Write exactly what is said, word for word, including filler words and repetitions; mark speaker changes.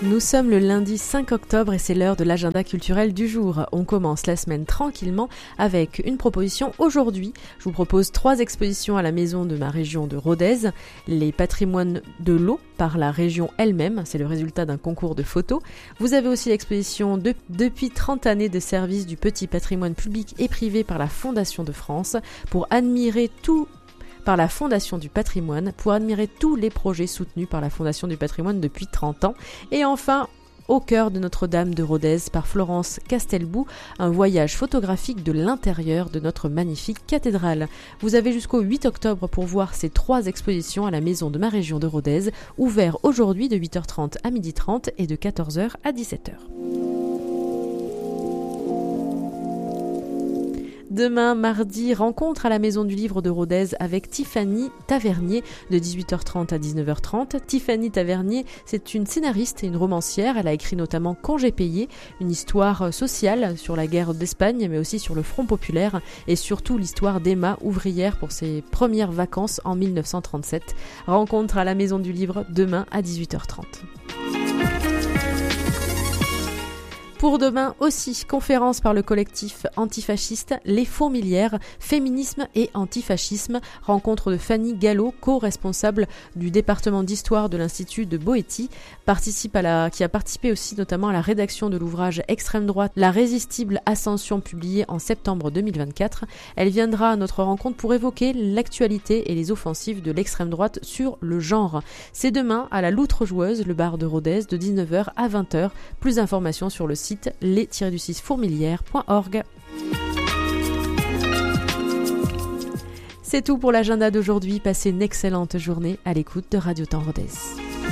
Speaker 1: Nous sommes le lundi cinq octobre et c'est l'heure de l'agenda culturel du jour. On commence la semaine tranquillement avec une proposition aujourd'hui. Je vous propose trois expositions à la maison de ma région de Rodez. Les patrimoines de l'eau par la région elle-même, c'est le résultat d'un concours de photos. Vous avez aussi l'exposition de, depuis trente années de service du petit patrimoine public et privé par la Fondation de France pour admirer tout par la Fondation du patrimoine pour admirer tous les projets soutenus par la Fondation du patrimoine depuis trente ans. Et enfin, au cœur de Notre-Dame de Rodez par Florence Castelbou, un voyage photographique de l'intérieur de notre magnifique cathédrale. Vous avez jusqu'au huit octobre pour voir ces trois expositions à la maison de ma région de Rodez, ouvert aujourd'hui de huit heures trente à midi trente et de quatorze heures à dix-sept heures. Demain, mardi, rencontre à la Maison du Livre de Rodez avec Tiffany Tavernier de dix-huit heures trente à dix-neuf heures trente. Tiffany Tavernier, c'est une scénariste et une romancière. Elle a écrit notamment Congé payé, une histoire sociale sur la guerre d'Espagne, mais aussi sur le Front populaire et surtout l'histoire d'Emma, ouvrière pour ses premières vacances en mille neuf cent trente-sept. Rencontre à la Maison du Livre demain à dix-huit heures trente. Pour demain aussi, conférence par le collectif antifasciste Les Fourmilières, féminisme et antifascisme, rencontre de Fanny Gallo, co-responsable du département d'histoire de l'Institut de Boétie, participe à la, qui a participé aussi notamment à la rédaction de l'ouvrage Extrême droite, La résistible ascension publié en septembre deux mille vingt-quatre. Elle viendra à notre rencontre pour évoquer l'actualité et les offensives de l'extrême droite sur le genre. C'est demain à la Loutre Joueuse, le bar de Rodez, de dix-neuf heures à vingt heures. Plus d'informations sur le site les tiret six fourmilières point org. C'est tout pour l'agenda d'aujourd'hui. Passez une excellente journée à l'écoute de Radio Temps Rodez.